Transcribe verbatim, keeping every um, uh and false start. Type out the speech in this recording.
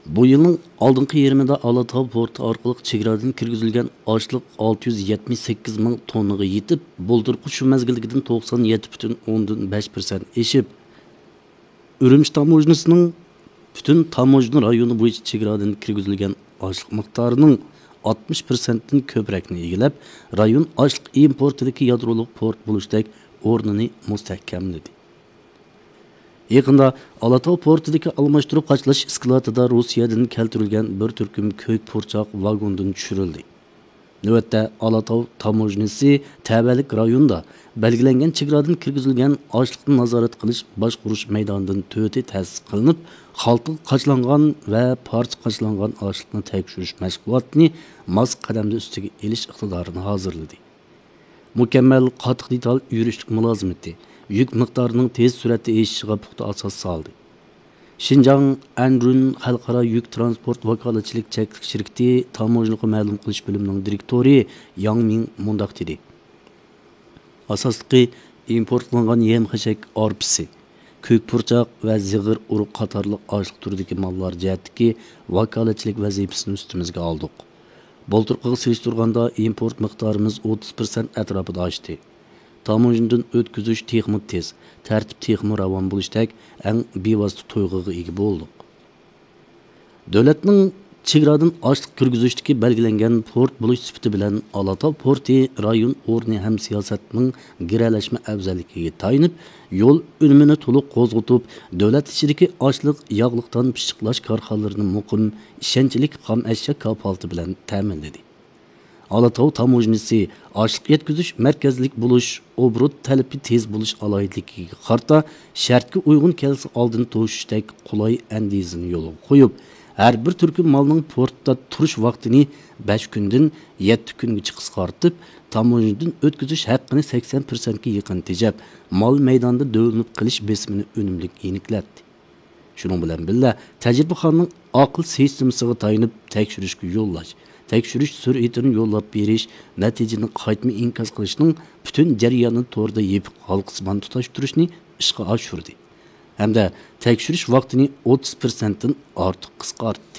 Bu yılın aldınqı yirmida Alatau porti orqali chegaradan kirgizilgan ochliq olti yuz yetmish sakkiz ming tonnaga yetib, bulturqi shu mezgildagidan to'qson yetti butun o'ndan besh persent eshib, Urumchi tamojnasining butun tamojna rayoni bo'yicha chegaradan kirgizilgan ochliq miqdorining oltmish persentdan ko'prakni egallab, rayon ochliq importidagi yadroliq port bo'lishdek o'rnini mustahkamladi. Yaqında Alatau portidagi almashtirib qachlash iskilotida Rossiyadan keltirilgan bir turkum ko'k purchoq vagondan tushirildi. Navbatda Alatau tamojnasi tabalik rayonda belgilangan chegaradan kirgizilgan ochliqni nazorat qilish boshqurish maydonidan to'ti ta'sis qilinib, xalqqa qachlangan va parcha qachlangan ochliqni tekshirish mashg'ulotini mos qadamda ustiga elish iqtidorini hozirladi. Mukammal qattiq detal yurishlik mulozimati yük miqdorining tez suratda eshishiga puxta asos soldi. Xinjiang Anrun xalqaro yuk transport vakolatchilik cheklik shirkati tamojniqi ma'lum qilish bo'limining direktori Yang Ming mundaq dedi. Asosliqi import qilingan yem-xashak arpisi, ko'k purchoq va zig'ir uruq qatorliq ochliq turidagi mollar jihatdagi vakolatchilik vazifasini ustimizga oldik. Bulturqiga solishtirganda import miqdorimiz o'ttiz persent atrofida oshdi. Tamojnadan o'tkazish texmi tez, tartib texmi ravon bo'lishdek eng bevosita to'yg'iga ega bo'ldik. Davlatning chegaradan ochliq kirgizishdagi belgilangan port bo'lish sifati bilan Alatau porti rayon o'rni ham siyosatning giralashma afzalligiga tayinib, yo'l unumini to'liq qo'zg'atib, davlat ichidagi ochliq yog'liqdan pishiqlash korxonalarini muqim, ishonchlik xom ashyo kafolati bilan ta'minladi. Alatau tamojnasi ochliq yetkazish markazlik bo'lish, obrut talabi tez bo'lish alohidligiga qarta shartga uyg'un kelsa oldin to'shishdek qulay andizini yo'lga qo'yib, har bir turkum molning portda turish vaqtini besh kundan yetti kungacha qisqartib, tamojnadan o'tkazish haqqini sakson persent ga yaqin tejab, mol maydonida dovlanib qilish besimini unumlik yeniklatdi. Shuning bilan birga tajribaxonning aql sistemasiga tayinib tekshirishga yo'llash, tekshirish sur'atini yo'llab berish, natijani qaytma inkos qilishning butun jarayonini to'g'rida yepiq halqisman tutashtirishni ishga oshirdi. Hamda tekshirish vaqtini o'ttiz persent dan ortiq qisqartdi.